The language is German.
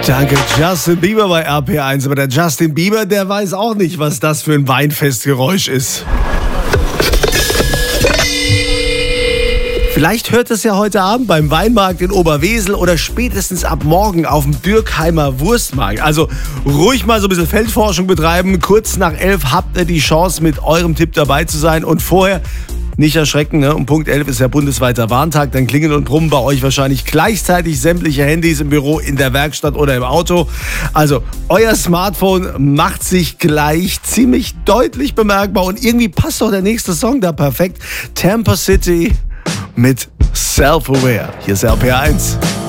Danke, Justin Bieber bei RP1. Aber der Justin Bieber, der weiß auch nicht, was das für ein Weinfestgeräusch ist. Vielleicht hört es ja heute Abend beim Weinmarkt in Oberwesel oder spätestens ab morgen auf dem Dürkheimer Wurstmarkt. Also ruhig mal so ein bisschen Feldforschung betreiben. Kurz nach 11 habt ihr die Chance, mit eurem Tipp dabei zu sein. Und vorher nicht erschrecken, ne? Um Punkt 11 ist ja bundesweiter Warntag. Dann klingeln und brummen bei euch wahrscheinlich gleichzeitig sämtliche Handys im Büro, in der Werkstatt oder im Auto. Also euer Smartphone macht sich gleich ziemlich deutlich bemerkbar. Und irgendwie passt doch der nächste Song da perfekt. Tampa City mit Self-Aware. Hier ist RP1.